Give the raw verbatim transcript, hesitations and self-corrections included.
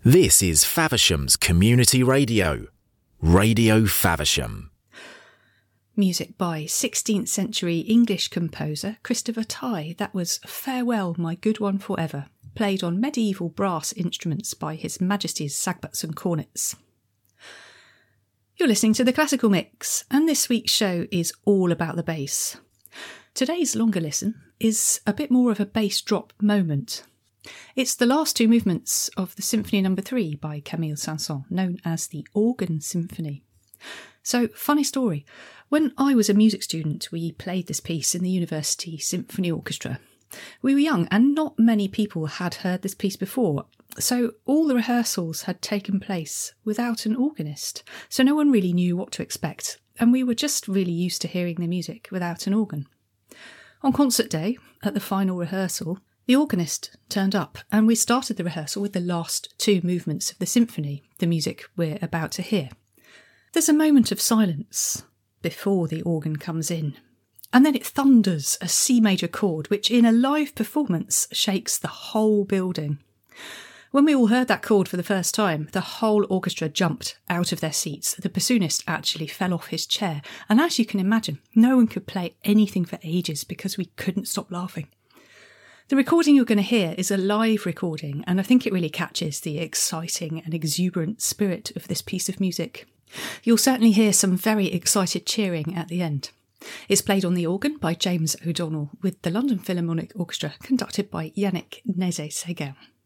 This is Faversham's Community Radio, Radio Faversham. Music by sixteenth century English composer Christopher Tye. That was Farewell, My Good One Forever, played on medieval brass instruments by His Majesty's Sagbuts and Cornets. You're listening to The Classical Mix, and this week's show is all about the bass. Today's longer listen is a bit more of a bass drop moment. It's the last two movements of the Symphony Number three by Camille Saint-Saëns, known as the Organ Symphony. So, funny story. When I was a music student, we played this piece in the University Symphony Orchestra. We were young and not many people had heard this piece before, so all the rehearsals had taken place without an organist, so no one really knew what to expect, and we were just really used to hearing the music without an organ. On concert day, at the final rehearsal, the organist turned up and we started the rehearsal with the last two movements of the symphony, the music we're about to hear. There's a moment of silence before the organ comes in, and then it thunders a C major chord, which in a live performance shakes the whole building. When we all heard that chord for the first time, the whole orchestra jumped out of their seats. The bassoonist actually fell off his chair, and as you can imagine, no one could play anything for ages because we couldn't stop laughing. The recording you're going to hear is a live recording, and I think it really catches the exciting and exuberant spirit of this piece of music. You'll certainly hear some very excited cheering at the end. It's played on the organ by James O'Donnell, with the London Philharmonic Orchestra conducted by Yannick Nézet-Séguin.